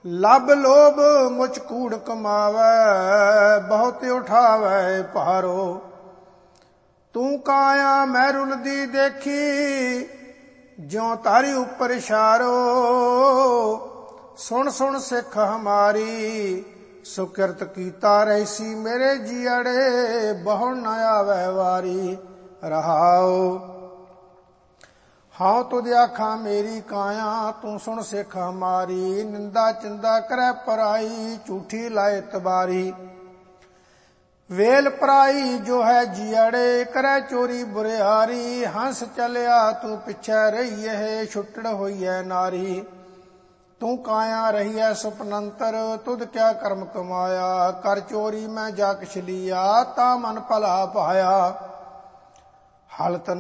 लभ लोभ मुझ कूड़ कमावै, बहुत उठावै भारो। तू काया मैं रुलदी देखी, ज्यों तारी ऊपर इशारो। सुन सुन सिख हमारी, सुकृत कीता रहसी मेरे जियड़े, बहु न आवै वारी। रहाओ हाँ तुझ आखा मेरी काया, तू सुन सिख हमारी। निंदा चिंदा करे पराई, झूठी लाए तबारी। वेल पराई जो है जियड़े, करे चोरी बुरियारी। हंस चलिया तू पिछे रही है, छुट्टड़ होई है नारी। तू काया रही है सुपनंतर, तुद क्या कर्म कमाया। कर चोरी मैं जा किछ लिया, ता मन भला पाया। हालत